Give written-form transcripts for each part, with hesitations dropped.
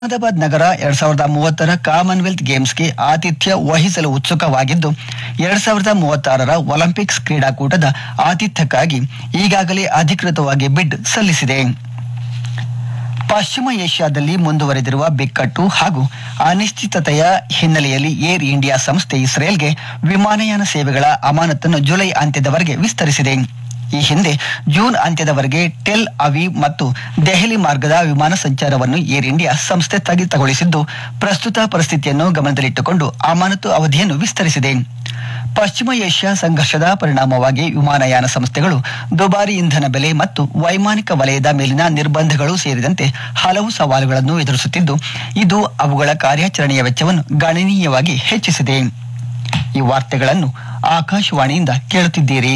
ಅಹಮದಾಬಾದ್ ನಗರ 2030ರ Commonwealth ಗೇಮ್ಸ್ಗೆ ಆತಿಥ್ಯ ವಹಿಸಲು ಉತ್ಸುಕವಾಗಿದ್ದು 2036ರ Olympics ಕ್ರೀಡಾಕೂಟದ ಆತಿಥ್ಯಕ್ಕಾಗಿ ಈಗಾಗಲೇ ಅಧಿಕೃತವಾಗಿ ಬಿಡ್ ಸಲ್ಲಿಸಿದೆ. ಪಶ್ಚಿಮ ಏಷ್ಯಾದಲ್ಲಿ ಮುಂದುವರೆದಿರುವ ಬಿಕ್ಕಟ್ಟು ಹಾಗೂ ಅನಿಶ್ಚಿತತೆಯ ಹಿನ್ನೆಲೆಯಲ್ಲಿ ಏರ್ ಇಂಡಿಯಾ ಸಂಸ್ಥೆ ಇಸ್ರೇಲ್ಗೆ ವಿಮಾನಯಾನ ಸೇವೆಗಳ ಅಮಾನತನ್ನು ಜುಲೈ ಅಂತ್ಯದವರೆಗೆ ವಿಸ್ತರಿಸಿದೆ. ಈ ಹಿಂದೆ ಜೂನ್ ಅಂತ್ಯದವರೆಗೆ ಟೆಲ್ ಅವೀವ್ ಮತ್ತು ದೆಹಲಿ ಮಾರ್ಗದ ವಿಮಾನ ಸಂಚಾರವನ್ನು ಏರ್ ಇಂಡಿಯಾ ಸಂಸ್ಥೆ ಸ್ಥಗಿತಗೊಳಿಸಿದ್ದು, ಪ್ರಸ್ತುತ ಪರಿಸ್ಥಿತಿಯನ್ನು ಗಮನದಲ್ಲಿಟ್ಟುಕೊಂಡು ಅಮಾನತು ಅವಧಿಯನ್ನು ವಿಸ್ತರಿಸಿದೆ. ಪಶ್ಚಿಮ ಏಷ್ಯಾ ಸಂಘರ್ಷದ ಪರಿಣಾಮವಾಗಿ ವಿಮಾನಯಾನ ಸಂಸ್ಥೆಗಳು ದುಬಾರಿ ಇಂಧನ ಬೆಲೆ ಮತ್ತು ವೈಮಾನಿಕ ವಲಯದ ಮೇಲಿನ ನಿರ್ಬಂಧಗಳು ಸೇರಿದಂತೆ ಹಲವು ಸವಾಲುಗಳನ್ನು ಎದುರಿಸುತ್ತಿದ್ದು, ಇದು ಅವುಗಳ ಕಾರ್ಯಾಚರಣೆಯ ವೆಚ್ಚವನ್ನು ಗಣನೀಯವಾಗಿ ಹೆಚ್ಚಿಸಿದೆ. ಈ ವಾರ್ತೆಗಳನ್ನು ಆಕಾಶವಾಣಿಯಿಂದ ಕೇಳುತ್ತಿದ್ದೀರಿ.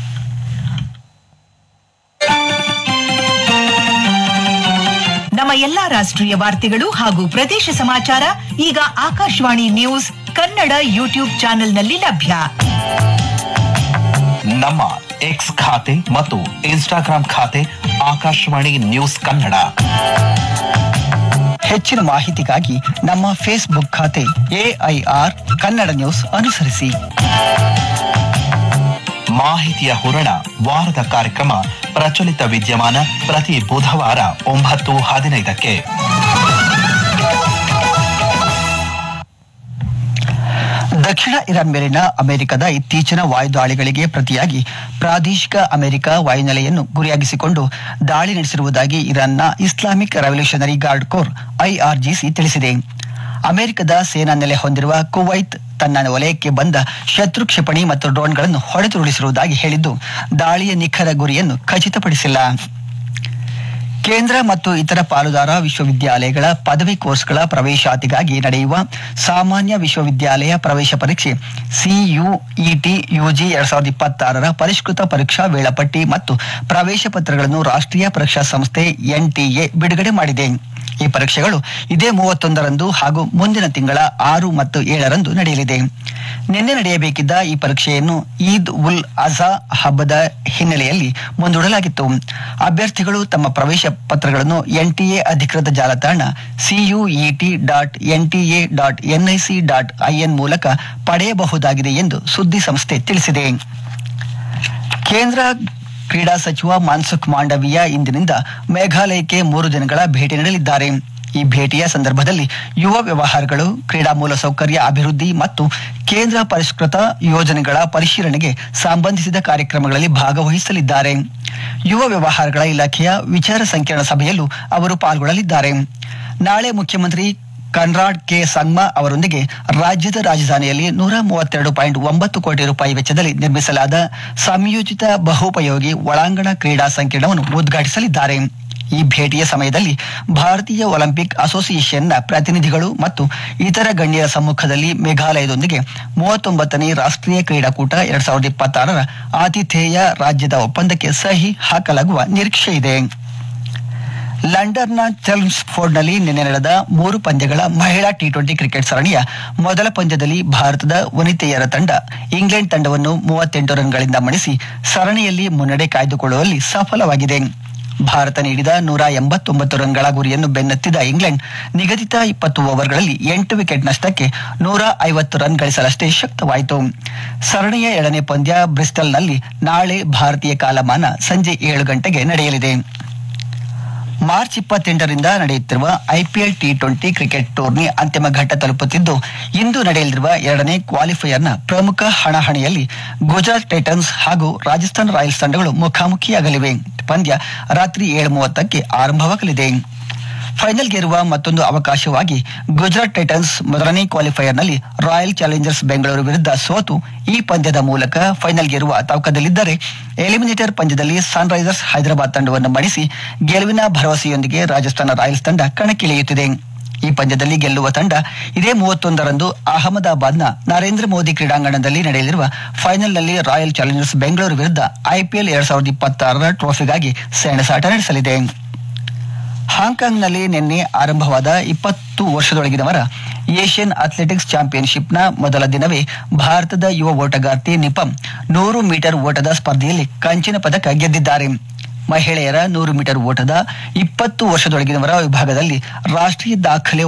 ನಮ್ಮ ಎಲ್ಲಾ ರಾಷ್ಟ್ರೀಯ ವಾರ್ತೆಗಳು ಹಾಗೂ ಪ್ರದೇಶ ಸಮಾಚಾರ ಈಗ ಆಕಾಶವಾಣಿ ನ್ಯೂಸ್ ಕನ್ನಡ ಯೂಟ್ಯೂಬ್ ಚಾನೆಲ್ನಲ್ಲಿ ಲಭ್ಯ. ನಮ್ಮ ಎಕ್ಸ್ ಖಾತೆ ಮತ್ತು ಇನ್ಸ್ಟಾಗ್ರಾಂ ಖಾತೆ ಆಕಾಶವಾಣಿ ನ್ಯೂಸ್ ಕನ್ನಡ. ಹೆಚ್ಚಿನ ಮಾಹಿತಿಗಾಗಿ ನಮ್ಮ ಫೇಸ್ಬುಕ್ ಖಾತೆ AIR ಕನ್ನಡ ನ್ಯೂಸ್ ಅನುಸರಿಸಿ. ಮಾಹಿತಿಯ ಹೂರಣ ವಾರದ ಕಾರ್ಯಕ್ರಮ ಪ್ರಚಲಿತ ವಿದ್ಯಮಾನ ಪ್ರತಿ ಬುಧವಾರ 9:15ಕ್ಕೆ. ದಕ್ಷಿಣ ಇರಾನ್ ಮೇಲಿನ ಅಮೆರಿಕದ ಇತ್ತೀಚಿನ ವಾಯುದಾಳಿಗಳಿಗೆ ಪ್ರತಿಯಾಗಿ ಪ್ರಾದೇಶಿಕ ಅಮೆರಿಕ ವಾಯುನೆಲೆಯನ್ನು ಗುರಿಯಾಗಿಸಿಕೊಂಡು ದಾಳಿ ನಡೆಸಿರುವುದಾಗಿ ಇರಾನ್ನ Islamic revolutionary guard core IRGC ತಿಳಿಸಿದೆ. ಅಮೆರಿಕದ ಸೇನಾ ನೆಲೆ ಹೊಂದಿರುವ ಕುವೈತ್ ತನ್ನ ವಲಯಕ್ಕೆ ಬಂದ ಶತ್ರು ಕ್ಷಿಪಣಿ ಮತ್ತು ಡ್ರೋನ್ಗಳನ್ನು ಹೊಡೆದುರುಳಿಸಿರುವುದಾಗಿ ಹೇಳಿದ್ದು, ದಾಳಿಯ ನಿಖರ ಗುರಿಯನ್ನು ಖಚಿತಪಡಿಸಿಲ್ಲ. ಕೇಂದ್ರ ಮತ್ತು ಇತರ ಪಾಲುದಾರ ವಿಶ್ವವಿದ್ಯಾಲಯಗಳ ಪದವಿ ಕೋರ್ಸ್ಗಳ ಪ್ರವೇಶಾತಿಗಾಗಿ ನಡೆಯುವ ಸಾಮಾನ್ಯ ವಿಶ್ವವಿದ್ಯಾಲಯ ಪ್ರವೇಶ ಪರೀಕ್ಷೆ CUET UG 2026ರ ಪರಿಷ್ಕೃತ ಪರೀಕ್ಷಾ ವೇಳಾಪಟ್ಟಿ ಮತ್ತು ಪ್ರವೇಶ ಪತ್ರಗಳನ್ನು ರಾಷ್ಟ್ರೀಯ ಪರೀಕ್ಷಾ ಸಂಸ್ಥೆ NTA ಬಿಡುಗಡೆ ಮಾಡಿದೆ. ಈ ಪರೀಕ್ಷೆಗಳು ಇದೇ 31ರಂದು ಹಾಗೂ ಮುಂದಿನ ತಿಂಗಳ 6 ಮತ್ತು 7ರಂದು ನಡೆಯಲಿದೆ. ನಿನ್ನೆ ನಡೆಯಬೇಕಿದ್ದ ಈ ಪರೀಕ್ಷೆಯನ್ನು ಈದ್ ಉಲ್ ಅಜಾ ಹಬ್ಬದ ಹಿನ್ನೆಲೆಯಲ್ಲಿ ಮುಂದೂಡಲಾಗಿತ್ತು. ಅಭ್ಯರ್ಥಿಗಳು ತಮ್ಮ ಪ್ರವೇಶ ಪತ್ರಗಳನ್ನು NTA ಅಧಿಕೃತ ಜಾಲತಾಣ CUET.NTA.nic.in ಮೂಲಕ ಪಡೆಯಬಹುದಾಗಿದೆ ಎಂದು ಸುದ್ದಿ ಸಂಸ್ಥೆ ತಿಳಿಸಿದೆ. ಕೇಂದ್ರ ಕ್ರೀಡಾ ಸಚಿವ ಮನ್ಸುಖ್ ಮಾಂಡವೀಯ ಇಂದಿನಿಂದ ಮೇಘಾಲಯಕ್ಕೆ 3 ದಿನಗಳ ಭೇಟಿ ನೀಡಲಿದ್ದಾರೆ. ಈ ಭೇಟಿಯ ಸಂದರ್ಭದಲ್ಲಿ ಯುವ ವ್ಯವಹಾರಗಳು, ಕ್ರೀಡಾ ಮೂಲಸೌಕರ್ಯ ಅಭಿವೃದ್ಧಿ ಮತ್ತು ಕೇಂದ್ರ ಪರಿಷ್ಕೃತ ಯೋಜನೆಗಳ ಪರಿಶೀಲನೆಗೆ ಸಂಬಂಧಿಸಿದ ಕಾರ್ಯಕ್ರಮಗಳಲ್ಲಿ ಭಾಗವಹಿಸಲಿದ್ದಾರೆ. ಯುವ ವ್ಯವಹಾರಗಳ ಇಲಾಖೆಯ ವಿಚಾರ ಸಂಕಿರಣ ಸಭೆಯಲ್ಲೂ ಅವರು ಪಾಲ್ಗೊಳ್ಳಲಿದ್ದಾರೆ. ನಾಳೆ ಮುಖ್ಯಮಂತ್ರಿ ಕನ್ರಾಡ್ ಕೆ ಸಂಗ್ಮಾ ಅವರೊಂದಿಗೆ ರಾಜ್ಯದ ರಾಜಧಾನಿಯಲ್ಲಿ 132.9 ಕೋಟಿ ರೂಪಾಯಿ ವೆಚ್ಚದಲ್ಲಿ ನಿರ್ಮಿಸಲಾದ ಸಂಯೋಜಿತ ಬಹುಪಯೋಗಿ ಒಳಾಂಗಣ ಕ್ರೀಡಾ ಸಂಕೀರ್ಣವನ್ನು ಉದ್ಘಾಟಿಸಲಿದ್ದಾರೆ. ಈ ಭೇಟಿಯ ಸಮಯದಲ್ಲಿ ಭಾರತೀಯ ಒಲಿಂಪಿಕ್ ಅಸೋಸಿಯೇಷನ್ನ ಪ್ರತಿನಿಧಿಗಳು ಮತ್ತು ಇತರ ಗಣ್ಯರ ಸಮ್ಮುಖದಲ್ಲಿ ಮೇಘಾಲಯದೊಂದಿಗೆ 39ನೇ ರಾಷ್ಟ್ರೀಯ ಕ್ರೀಡಾಕೂಟ 2026ರ ಆತಿಥೇಯ ರಾಜ್ಯದ ಒಪ್ಪಂದಕ್ಕೆ ಸಹಿ ಹಾಕಲಾಗುವ ನಿರೀಕ್ಷೆ ಇದೆ. ಲಂಡನ್ನ ಚೆಲ್ಮ್ಸ್ಫೋರ್ಡ್ನಲ್ಲಿ ನಿನ್ನೆ ನಡೆದ 3 ಪಂದ್ಯಗಳ ಮಹಿಳಾ T20 ಕ್ರಿಕೆಟ್ ಸರಣಿಯ ಮೊದಲ ಪಂದ್ಯದಲ್ಲಿ ಭಾರತದ ವನಿತೆಯರ ತಂಡ ಇಂಗ್ಲೆಂಡ್ ತಂಡವನ್ನು 38 ರನ್ಗಳಿಂದ ಮಣಿಸಿ ಸರಣಿಯಲ್ಲಿ ಮುನ್ನಡೆ ಕಾಯ್ದುಕೊಳ್ಳುವಲ್ಲಿ ಸಫಲವಾಗಿದೆ. ಭಾರತ ನೀಡಿದ 189 ರನ್ಗಳ ಗುರಿಯನ್ನು ಬೆನ್ನತ್ತಿದ ಇಂಗ್ಲೆಂಡ್ ನಿಗದಿತ 20 ಓವರ್ಗಳಲ್ಲಿ 8 ವಿಕೆಟ್ ನಷ್ಟಕ್ಕೆ 150 ರನ್ ಗಳಿಸಲಷ್ಟೇ ಶಕ್ತವಾಯಿತು. ಸರಣಿಯ 2ನೇ ಪಂದ್ಯ ಬ್ರಿಸ್ಟಲ್ನಲ್ಲಿ ನಾಳೆ ಭಾರತೀಯ ಕಾಲಮಾನ ಸಂಜೆ 7 ಗಂಟೆಗೆ ನಡೆಯಲಿದೆ. ಮಾರ್ಚ್ 28ರಿಂದ ನಡೆಯುತ್ತಿರುವ IPL T20 ಕ್ರಿಕೆಟ್ ಟೂರ್ನಿ ಅಂತಿಮ ಘಟ್ಟ ತಲುಪುತ್ತಿದ್ದು, ಇಂದು ನಡೆಯಲಿರುವ 2ನೇ ಕ್ವಾಲಿಫೈಯರ್ನ ಪ್ರಮುಖ ಹಣಾಹಣಿಯಲ್ಲಿ ಗುಜರಾತ್ ಟೈಟನ್ಸ್ ಹಾಗೂ ರಾಜಸ್ಥಾನ್ ರಾಯಲ್ಸ್ ತಂಡಗಳು ಮುಖಾಮುಖಿಯಾಗಲಿವೆ. ಪಂದ್ಯ ರಾತ್ರಿ 7:30ಕ್ಕೆ ಆರಂಭವಾಗಲಿದೆ. ಫೈನಲ್ಗೇರುವ ಮತ್ತೊಂದು ಅವಕಾಶವಾಗಿ ಗುಜರಾತ್ ಟೈಟನ್ಸ್ ಮೊದಲನೇ ಕ್ವಾಲಿಫೈಯರ್ನಲ್ಲಿ ರಾಯಲ್ ಚಾಲೆಂಜರ್ಸ್ ಬೆಂಗಳೂರು ವಿರುದ್ಧ ಸೋತು ಈ ಪಂದ್ಯದ ಮೂಲಕ ಫೈನಲ್ಗೇರುವ ತವಕದಲ್ಲಿದ್ದರೆ, ಎಲಿಮಿನೇಟರ್ ಪಂದ್ಯದಲ್ಲಿ ಸನ್ರೈಸರ್ಸ್ ಹೈದರಾಬಾದ್ ತಂಡವನ್ನು ಮಣಿಸಿ ಗೆಲುವಿನ ಭರವಸೆಯೊಂದಿಗೆ ರಾಜಸ್ಥಾನ ರಾಯಲ್ಸ್ ತಂಡ ಕಣಕ್ಕಿಳಿಯುತ್ತಿದೆ. ಈ ಪಂದ್ಯದಲ್ಲಿ ಗೆಲ್ಲುವ ತಂಡ ಇದೇ 31ರಂದು ಅಹಮದಾಬಾದ್ನ ನರೇಂದ್ರ ಮೋದಿ ಕ್ರೀಡಾಂಗಣದಲ್ಲಿ ನಡೆಯಲಿರುವ ಫೈನಲ್ನಲ್ಲಿ ರಾಯಲ್ ಚಾಲೆಂಜರ್ಸ್ ಬೆಂಗಳೂರು ವಿರುದ್ಧ IPL 2026ರ ಟ್ರೋಫಿಗಾಗಿ ಸೆಣಸಾಟ ನಡೆಸಲಿದೆ. ಹಾಂಗ್ಕಾಂಗ್ನಲ್ಲಿ ನಿನ್ನೆ ಆರಂಭವಾದ 20 ವರ್ಷದೊಳಗಿನವರ ಏಷ್ಯನ್ ಅಥ್ಲೆಟಿಕ್ಸ್ ಚಾಂಪಿಯನ್ಶಿಪ್ನ ಮೊದಲ ದಿನವೇ ಭಾರತದ ಯುವ ಓಟಗಾರ್ತಿ ನಿಪಮ್ 100 ಮೀಟರ್ ಓಟದ ಸ್ಪರ್ಧೆಯಲ್ಲಿ ಕಂಚಿನ ಪದಕ ಗೆದ್ದಿದ್ದಾರೆ. ಮಹಿಳೆಯರ 100 ಮೀಟರ್ ಓಟದ 20 ವರ್ಷದೊಳಗಿನವರ ವಿಭಾಗದಲ್ಲಿ ರಾಷ್ಟ್ರೀಯ ದಾಖಲೆ